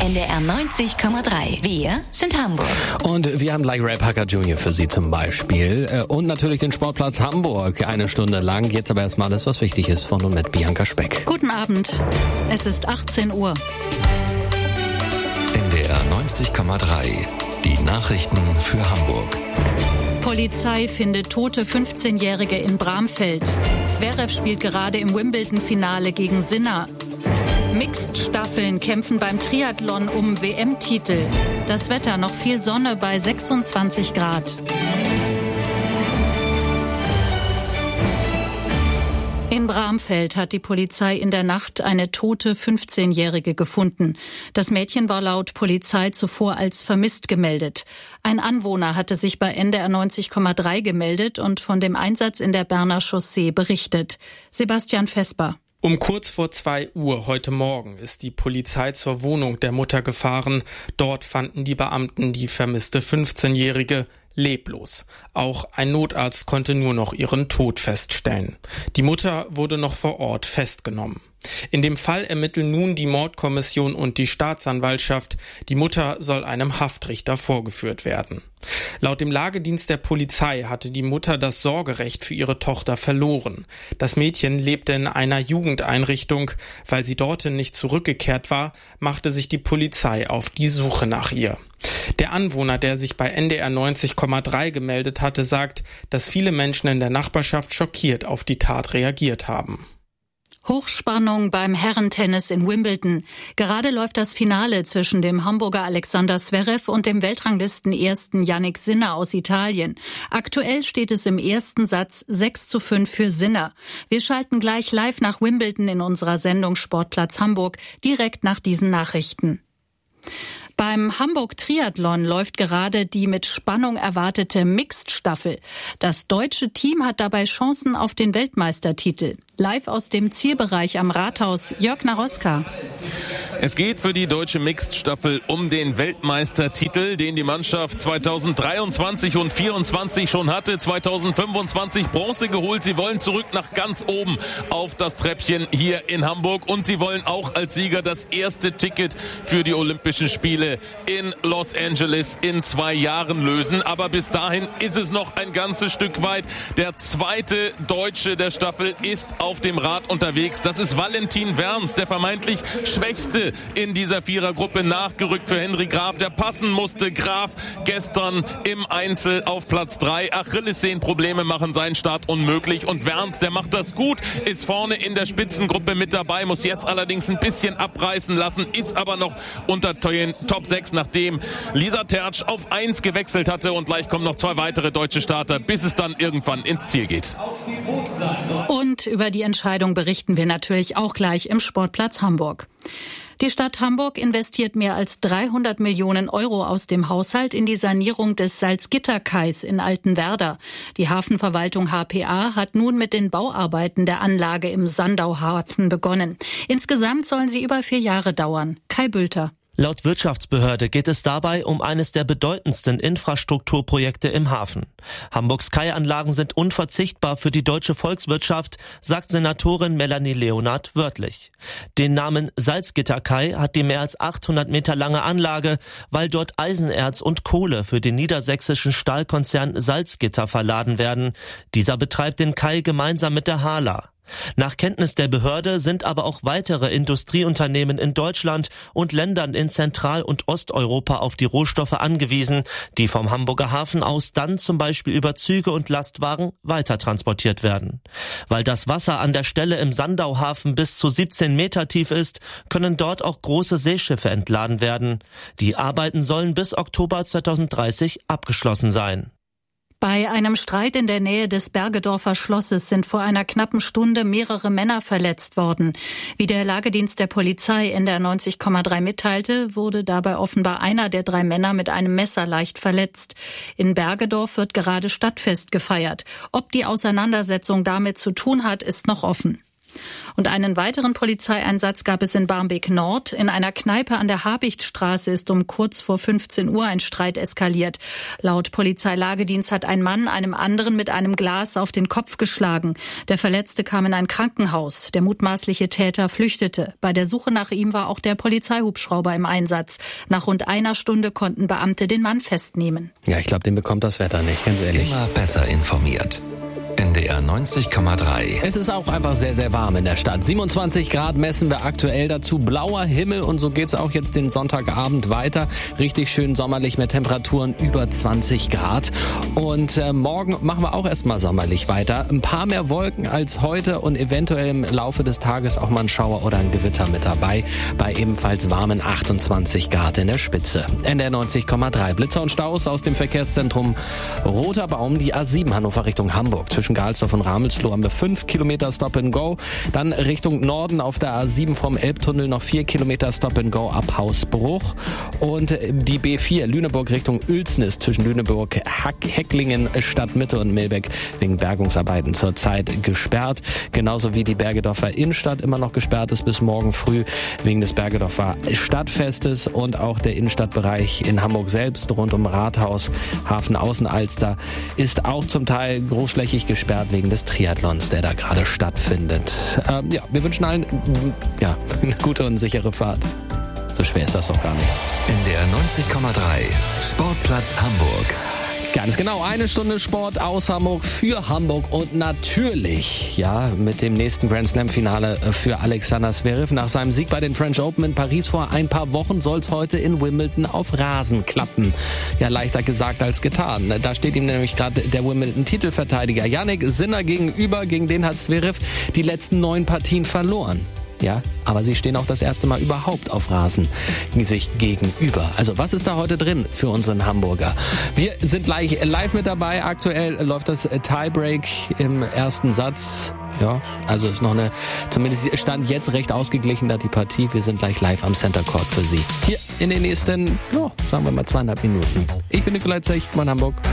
NDR 90,3. Wir sind Hamburg. Und wir haben Like Ray Parker Jr. für Sie zum Beispiel. Und natürlich den Sportplatz Hamburg. Eine Stunde lang. Jetzt aber erstmal das, was wichtig ist, von und mit Bianca Speck. Guten Abend. Es ist 18 Uhr. NDR 90,3. Die Nachrichten für Hamburg. Polizei findet tote 15-Jährige in Bramfeld. Zverev spielt gerade im Wimbledon-Finale gegen Sinner. Mixed-Staffeln kämpfen beim Triathlon um WM-Titel. Das Wetter, noch viel Sonne bei 26 Grad. In Bramfeld hat die Polizei in der Nacht eine tote 15-Jährige gefunden. Das Mädchen war laut Polizei zuvor als vermisst gemeldet. Ein Anwohner hatte sich bei NDR 90,3 gemeldet und von dem Einsatz in der Berner Chaussee berichtet. Sebastian Vesper. Um kurz vor 2 Uhr heute Morgen ist die Polizei zur Wohnung der Mutter gefahren. Dort fanden die Beamten die vermisste 15-Jährige leblos. Auch ein Notarzt konnte nur noch ihren Tod feststellen. Die Mutter wurde noch vor Ort festgenommen. In dem Fall ermitteln nun die Mordkommission und die Staatsanwaltschaft. Die Mutter soll einem Haftrichter vorgeführt werden. Laut dem Lagedienst der Polizei hatte die Mutter das Sorgerecht für ihre Tochter verloren. Das Mädchen lebte in einer Jugendeinrichtung. Weil sie dorthin nicht zurückgekehrt war, machte sich die Polizei auf die Suche nach ihr. Der Anwohner, der sich bei NDR 90,3 gemeldet hatte, sagt, dass viele Menschen in der Nachbarschaft schockiert auf die Tat reagiert haben. Hochspannung beim Herrentennis in Wimbledon. Gerade läuft das Finale zwischen dem Hamburger Alexander Zverev und dem Weltranglisten-Ersten Jannik Sinner aus Italien. Aktuell steht es im ersten Satz 6:5 für Sinner. Wir schalten gleich live nach Wimbledon in unserer Sendung Sportplatz Hamburg, direkt nach diesen Nachrichten. Beim Hamburg-Triathlon läuft gerade die mit Spannung erwartete Mixed-Staffel. Das deutsche Team hat dabei Chancen auf den Weltmeistertitel. Live aus dem Zielbereich am Rathaus, Jörg Naroska. Es geht für die deutsche Mixed-Staffel um den Weltmeistertitel, den die Mannschaft 2023 und 2024 schon hatte. 2025 Bronze geholt. Sie wollen zurück nach ganz oben auf das Treppchen hier in Hamburg. Und sie wollen auch als Sieger das erste Ticket für die Olympischen Spiele in Los Angeles in 2 Jahren lösen. Aber bis dahin ist es noch ein ganzes Stück weit. Der zweite Deutsche der Staffel ist auf dem Rad unterwegs. Das ist Valentin Werns, der vermeintlich schwächste in dieser Vierergruppe, nachgerückt für Henry Graf, der passen musste. Graf gestern im Einzel auf Platz 3. Achillessehnenprobleme machen seinen Start unmöglich. Und Werns, der macht das gut, ist vorne in der Spitzengruppe mit dabei, muss jetzt allerdings ein bisschen abreißen lassen, ist aber noch unter den Top 6, nachdem Lisa Tertsch auf 1 gewechselt hatte. Und gleich kommen noch 2 weitere deutsche Starter, bis es dann irgendwann ins Ziel geht. Und über die Entscheidung berichten wir natürlich auch gleich im Sportplatz Hamburg. Die Stadt Hamburg investiert mehr als 300 Millionen Euro aus dem Haushalt in die Sanierung des Salzgitterkais in Altenwerder. Die Hafenverwaltung HPA hat nun mit den Bauarbeiten der Anlage im Sandauhafen begonnen. Insgesamt sollen sie über 4 Jahre dauern. Kai Bülter. Laut Wirtschaftsbehörde geht es dabei um eines der bedeutendsten Infrastrukturprojekte im Hafen. Hamburgs Kaianlagen sind unverzichtbar für die deutsche Volkswirtschaft, sagt Senatorin Melanie Leonard wörtlich. Den Namen Salzgitterkai hat die mehr als 800 Meter lange Anlage, weil dort Eisenerz und Kohle für den niedersächsischen Stahlkonzern Salzgitter verladen werden. Dieser betreibt den Kai gemeinsam mit der HHLA. Nach Kenntnis der Behörde sind aber auch weitere Industrieunternehmen in Deutschland und Ländern in Zentral- und Osteuropa auf die Rohstoffe angewiesen, die vom Hamburger Hafen aus dann zum Beispiel über Züge und Lastwagen weitertransportiert werden. Weil das Wasser an der Stelle im Sandauhafen bis zu 17 Meter tief ist, können dort auch große Seeschiffe entladen werden. Die Arbeiten sollen bis Oktober 2030 abgeschlossen sein. Bei einem Streit in der Nähe des Bergedorfer Schlosses sind vor einer knappen Stunde mehrere Männer verletzt worden. Wie der Lagedienst der Polizei NDR 90,3 mitteilte, wurde dabei offenbar einer der 3 Männer mit einem Messer leicht verletzt. In Bergedorf wird gerade Stadtfest gefeiert. Ob die Auseinandersetzung damit zu tun hat, ist noch offen. Und einen weiteren Polizeieinsatz gab es in Barmbek Nord. In einer Kneipe an der Habichtstraße ist um kurz vor 15 Uhr ein Streit eskaliert. Laut Polizeilagedienst hat ein Mann einem anderen mit einem Glas auf den Kopf geschlagen. Der Verletzte kam in ein Krankenhaus. Der mutmaßliche Täter flüchtete. Bei der Suche nach ihm war auch der Polizeihubschrauber im Einsatz. Nach rund einer Stunde konnten Beamte den Mann festnehmen. Ja, ich glaube, den bekommt das Wetter nicht, ganz ehrlich. Immer besser informiert. NDR 90,3. Es ist auch einfach sehr, sehr warm in der Stadt. 27 Grad messen wir aktuell, dazu blauer Himmel und so geht's auch jetzt den Sonntagabend weiter. Richtig schön sommerlich mit Temperaturen über 20 Grad. Und morgen machen wir auch erstmal sommerlich weiter. Ein paar mehr Wolken als heute und eventuell im Laufe des Tages auch mal ein Schauer oder ein Gewitter mit dabei. Bei ebenfalls warmen 28 Grad in der Spitze. NDR 90,3. Blitzer und Staus aus dem Verkehrszentrum Roter Baum, die A7 Hannover Richtung Hamburg. Zwischen Galsdorf und Ramelsloh haben wir 5 Kilometer Stop and Go. Dann Richtung Norden auf der A7 vom Elbtunnel noch 4 Kilometer Stop and Go ab Hausbruch. Und die B4 Lüneburg Richtung Uelznis zwischen Lüneburg, Hecklingen, Stadtmitte und Milbeck wegen Bergungsarbeiten zurzeit gesperrt. Genauso wie die Bergedorfer Innenstadt immer noch gesperrt ist bis morgen früh wegen des Bergedorfer Stadtfestes. Und auch der Innenstadtbereich in Hamburg selbst rund um Rathaus, Hafen Außenalster ist auch zum Teil großflächig gesperrt wegen des Triathlons, der da gerade stattfindet. Wir wünschen allen eine gute und sichere Fahrt. So schwer ist das doch gar nicht. NDR 90,3 Sportplatz Hamburg. Ganz genau, eine Stunde Sport aus Hamburg für Hamburg und natürlich, mit dem nächsten Grand Slam Finale für Alexander Zverev. Nach seinem Sieg bei den French Open in Paris vor ein paar Wochen soll es heute in Wimbledon auf Rasen klappen. Ja, leichter gesagt als getan. Da steht ihm nämlich gerade der Wimbledon-Titelverteidiger Jannik Sinner gegenüber. Gegen den hat Zverev die letzten 9 Partien verloren. Ja, aber sie stehen auch das erste Mal überhaupt auf Rasen sich gegenüber. Also was ist da heute drin für unseren Hamburger? Wir sind gleich live mit dabei. Aktuell läuft das Tiebreak im ersten Satz. Ja, also ist noch zumindest Stand jetzt recht ausgeglichen da die Partie. Wir sind gleich live am Center Court für Sie. Hier in den nächsten, sagen wir mal 2,5 Minuten. Ich bin Nikolai Zech von Hamburg.